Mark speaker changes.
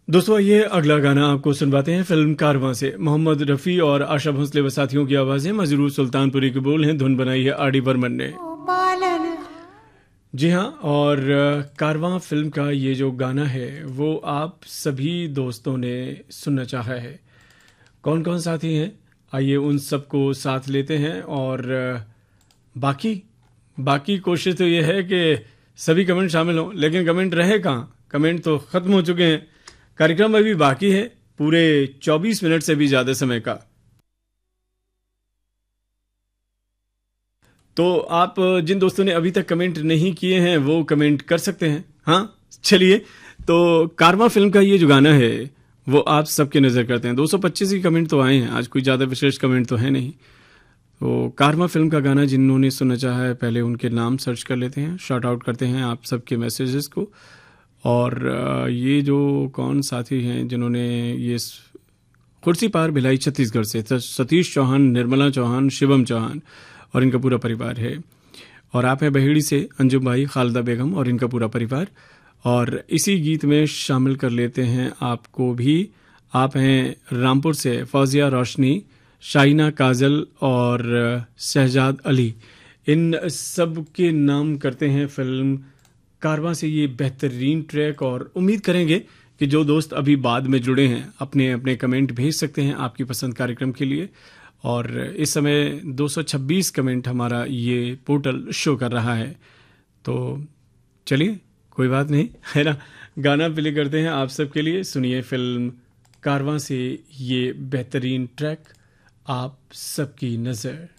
Speaker 1: दोस्तों ये अगला गाना आपको सुनवाते हैं फिल्म कारवां से। मोहम्मद रफ़ी और आशा भोसले व साथियों की आवाज़ें, मजरूर सुल्तानपुरी के बोल हैं, धुन बनाई है आर डी बर्मन ने। जी हाँ, और कारवां फिल्म का ये जो गाना है वो आप सभी दोस्तों ने सुनना चाहा है। कौन कौन साथी हैं, आइए उन सबको साथ लेते हैं। और बाकी बाकी कोशिश तो ये है कि सभी कमेंट शामिल हों, लेकिन कमेंट रहे कहाँ, कमेंट तो ख़त्म हो चुके हैं। कार्यक्रम अभी बाकी है पूरे 24 मिनट से भी ज़्यादा समय का। तो आप जिन दोस्तों ने अभी तक कमेंट नहीं किए हैं वो कमेंट कर सकते हैं। हाँ चलिए, तो कारवां फिल्म का ये जो गाना है वो आप सबके नज़र करते हैं। 225 ही कमेंट तो आए हैं, आज कोई ज़्यादा विशेष कमेंट तो है नहीं। तो कारवां फिल्म का गाना जिन्होंने सुनना चाहा है पहले उनके नाम सर्च कर लेते हैं, शॉर्ट आउट करते हैं आप सबके मैसेजेस को। और ये जो कौन साथी हैं जिन्होंने ये कुर्सी पार भिलाई छत्तीसगढ़ से, सतीश चौहान, निर्मला चौहान, शिवम चौहान और इनका पूरा परिवार है। और आप हैं बहेड़ी से अंजुम भाई, खालिदा बेगम और इनका पूरा परिवार। और इसी गीत में शामिल कर लेते हैं आपको भी। आप हैं रामपुर से फौजिया रोशनी, शाइना काजल और शहजाद अली, इन सब के नाम करते हैं फिल्म कारवां से ये बेहतरीन ट्रैक। और उम्मीद करेंगे कि जो दोस्त अभी बाद में जुड़े हैं अपने अपने कमेंट भेज सकते हैं आपकी पसंद कार्यक्रम के लिए। और इस समय 226 कमेंट हमारा ये पोर्टल शो कर रहा है। तो चलिए कोई बात नहीं, है ना, गाना प्ले करते हैं आप सबके लिए। सुनिए फिल्म कारवां से ये बेहतरीन ट्रैक, आप सबकी नज़र।